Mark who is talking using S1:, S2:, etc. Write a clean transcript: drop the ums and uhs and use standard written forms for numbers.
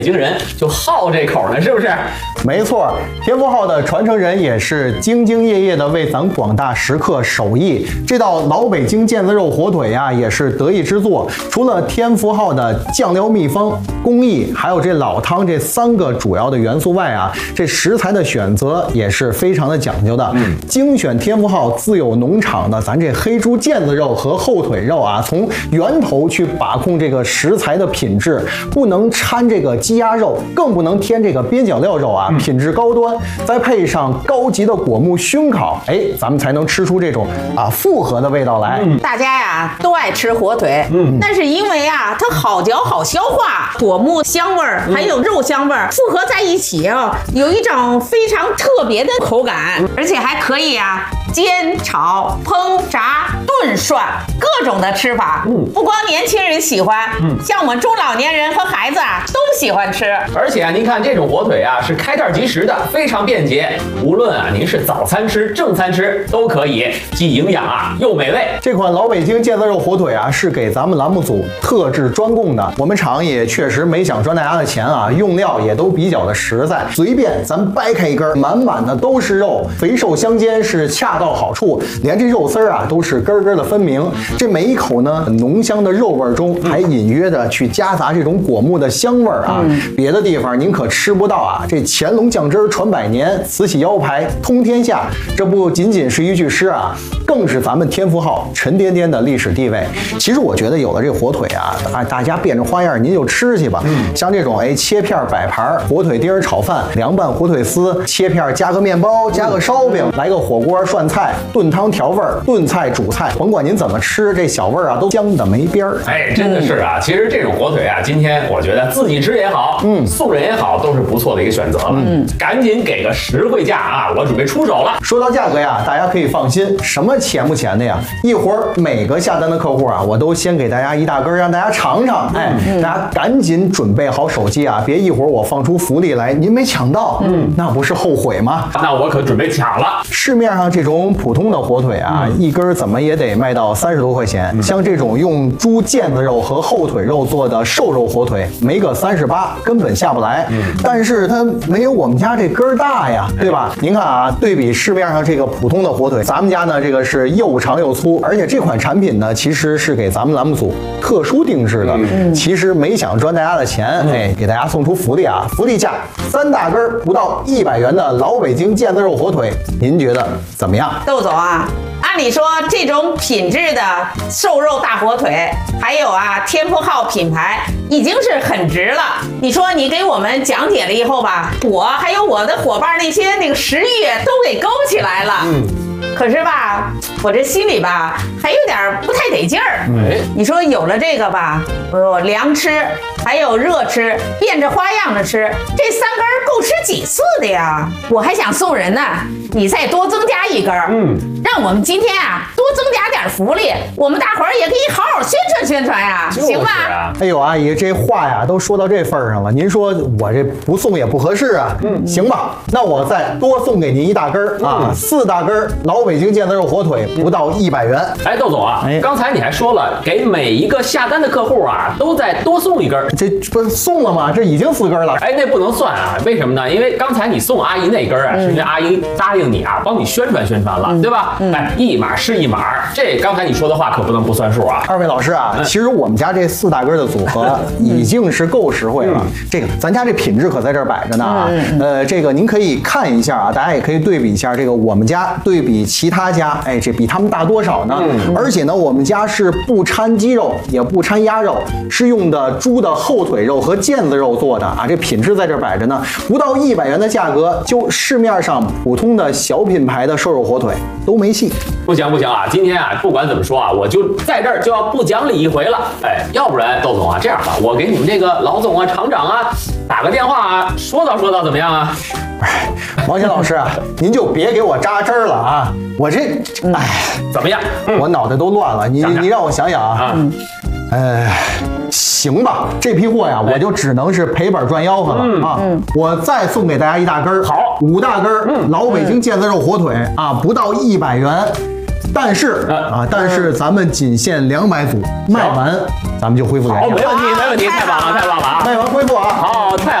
S1: 京人就好这口呢，是不是？
S2: 没错，天福号的传承人也是兢兢业业的为咱广大食客手艺。这道老北京腱子肉火腿呀，也是得意之作。除了天福号的酱料秘方、工艺，还有这老汤这3个主要的元素外啊，这食材的选择也是非常的讲究的。精选天福号自有农场的咱这黑猪腱子肉和后腿肉啊，从源头去把控这个食材的品质，不能掺这个鸡鸭肉，更不能添这个边角料肉啊，品质高端，再配上高级的果木熏烤，咱们才能吃出这种复合的味道来。
S3: 大家呀都爱吃火腿，但是因为啊它好嚼好消化，果木香味儿还有肉香味儿复合在一起啊，有一种非常特别的口感，而且还可以啊煎、炒、烹、炸、炖、涮各种的吃法。不光年轻人喜欢，像我们中老年人和孩子啊都喜欢吃。
S1: 而且您看这种火腿啊是开袋即食的，非常便捷，无论您是早餐吃、正餐吃都可以，既营养又美味。
S2: 这款老北京腱子肉火腿啊是给咱们栏目组特制专供的，我们厂也确实没想赚大家的钱啊，用料也都比较的实在，随便咱掰开一根，满满的都是肉，肥瘦相间，是恰到好处，连这肉丝儿都是根根的分明。这每一口呢，浓香的肉味中还隐约的去夹杂这种果木的香味啊，别的地方您可吃不到啊。这乾隆酱汁传百年，慈禧腰排通天下，这不仅仅是一句诗啊，更是咱们天福号沉甸甸的历史地位。其实我觉得有了这火腿啊，大家变着花样您就吃去吧。像这种切片摆盘，火腿丁炒饭，凉拌火腿丝，切片加个面包，加个烧饼，来个火锅涮菜，炖汤调味儿，炖菜煮菜，甭管您怎么吃，这小味儿都香的没边儿。
S1: 真的是啊。其实这种火腿今天我觉得自己吃也好，送人也好，都是不错的一个选择了。赶紧给个实惠价我准备出手了。
S2: 说到价格呀，大家可以放心，什么钱不钱的呀，一会儿每个下单的客户我都先给大家一大根，让大家尝尝。大家赶紧准备好手机别一会儿我放出福利来，您没抢到，那不是后悔吗？
S1: 那我可准备抢了。
S2: 市面上这种普通的火腿一根怎么也得卖到30多块钱，像这种用猪腱子肉和后腿肉做的瘦肉火腿，没个38根本下不来。但是它没有我们家这根大呀，对吧？您看对比市面上这个普通的火腿，咱们家呢这个是又长又粗，而且这款产品呢其实是给咱们栏目组特殊定制的。其实没想赚大家的钱，给大家送出福利福利价3大根不到100元的老北京腱子肉火腿，您觉得怎么样？
S3: 窦总按理说这种品质的瘦肉大火腿，还有天福号品牌已经是很值了。你说你给我们讲解了以后吧，我还有我的伙伴那个食欲都给勾起来了。可是吧，我这心里吧还有点不太得劲儿。你说有了这个吧，我凉吃，还有热吃，变着花样的吃，这3根够吃几次的呀？我还想送人呢，你再多增加1根，让我们今天多增加点福利，我们大伙儿也可以好好宣传宣传行吧？
S2: 哎呦，阿姨，这话都说到这份上了，您说我这不送也不合适行吧？那我再多送给您1大根4大根老北京腱子肉火腿，不到100元。
S1: 窦总刚才你还说了，给每一个下单的客户都再多送1根，
S2: 这不是送了吗？这已经4根了。
S1: 那不能算为什么呢？因为刚才你送阿姨那根是因为阿姨答应你帮你宣传宣传了，对吧？一码是一码，这刚才你说的话可不能不算数
S2: 二位老师其实我们家这4大根的组合已经是够实惠了。这个咱家这品质可在这儿摆着呢这个您可以看一下大家也可以对比一下这个我们家对比其他家，这比他们大多少呢？而且呢，我们家是不掺鸡肉，也不掺鸭肉，是用的猪的后腿肉和腱子肉做的这品质在这儿摆着呢，不到100元的价格，就市面上普通的小品牌的瘦肉火腿都没戏。
S1: 不行今天不管怎么说我就在这儿就要不讲理一回了。要不然窦总这样吧，我给你们这个老总厂长打个电话说道怎么样
S2: 王鑫老师您就别给我扎针了我这
S1: 怎么样？
S2: 我脑袋都乱了，你让我想想行吧，这批货我就只能是赔本赚吆喝了我再送给大家1大根
S1: 好
S2: ，5大根老北京腱子肉火腿不到100元。但是咱们仅限200组，卖完咱们就恢复原价。
S1: 好，没问题，太棒了，
S2: 卖完恢复
S1: 好。 太